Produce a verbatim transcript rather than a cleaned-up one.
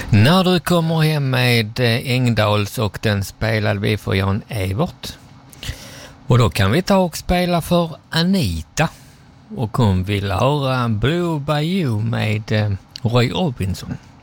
När du kommer hem med Engdahls och den spelade vi för Jan Evert. Och då kan vi ta och spela för Anita. Och hon vill höra Blue Bayou med Roy Orbison.